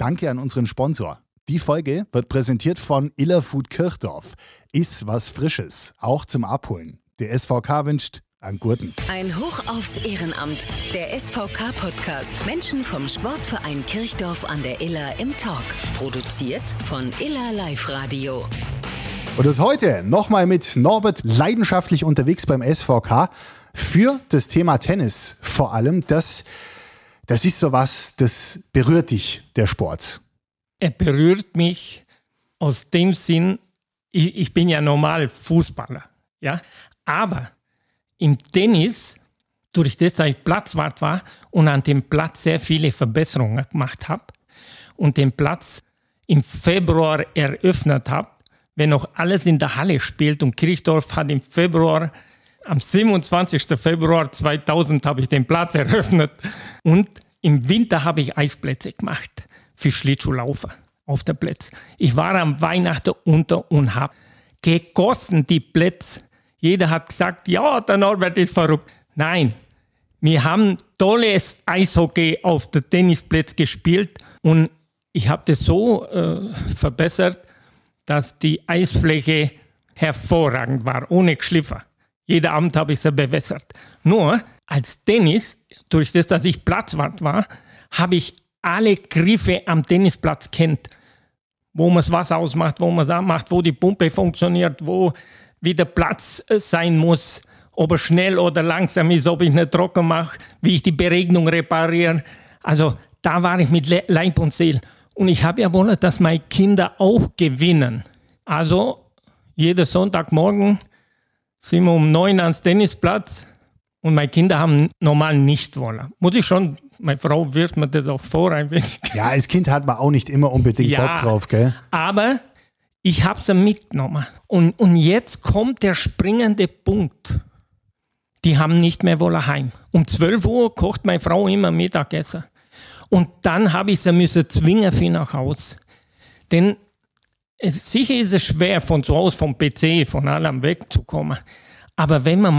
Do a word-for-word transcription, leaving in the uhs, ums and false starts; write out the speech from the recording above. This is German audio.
Danke an unseren Sponsor. Die Folge wird präsentiert von Iller Food Kirchdorf. Iss was Frisches, auch zum Abholen. Der S V K wünscht einen guten. Ein Hoch aufs Ehrenamt. Der S V K-Podcast. Menschen vom Sportverein Kirchdorf an der Iller im Talk. Produziert von Iller Live Radio. Und das heute nochmal mit Norbert leidenschaftlich unterwegs beim S V K für das Thema Tennis. Vor allem, das, das ist sowas, das berührt dich, der Sport. Er berührt mich aus dem Sinn, ich, ich bin ja normal Fußballer, ja, aber im Tennis, durch das, dass ich Platzwart war und an dem Platz sehr viele Verbesserungen gemacht habe und den Platz im Februar eröffnet habe, wenn noch alles in der Halle spielt, und Kirchdorf hat im Februar, am siebenundzwanzigsten Februar zweitausend habe ich den Platz eröffnet, und im Winter habe ich Eisplätze gemacht für Schlittschuhlaufer auf der Plätze. Ich war am Weihnachten unter und habe gegossen die Plätze. Jeder hat gesagt, ja, der Norbert ist verrückt. Nein, wir haben tolles Eishockey auf der Tennisplätze gespielt und ich habe das so äh, verbessert, dass die Eisfläche hervorragend war, ohne Geschliffer. Jeden Abend habe ich sie bewässert. Nur als Tennis, durch das, dass ich Platzwart war, habe ich alle Griffe am Tennisplatz kennt. Wo man das Wasser ausmacht, wo man es anmacht, wo die Pumpe funktioniert, wo wie der Platz sein muss, ob er schnell oder langsam ist, ob ich nicht trocken mache, wie ich die Beregnung repariere. Also da war ich mit Leib und Seele. Und ich habe ja wollen, dass meine Kinder auch gewinnen. Also jeden Sonntagmorgen sind wir um neun ans Tennisplatz und meine Kinder haben normal nicht wollen. Muss ich schon, meine Frau wirft mir das auch vor ein wenig. Ja, als Kind hat man auch nicht immer unbedingt ja, Bock drauf, gell? Aber ich habe sie mitgenommen. Und, und jetzt kommt der springende Punkt. Die haben nicht mehr wollen heim. Um zwölf Uhr kocht meine Frau immer Mittagessen. Und dann habe ich sie müssen zwingen für nach Hause. Denn es, sicher ist es schwer, von zu Hause, vom P C, von allem wegzukommen. Aber wenn man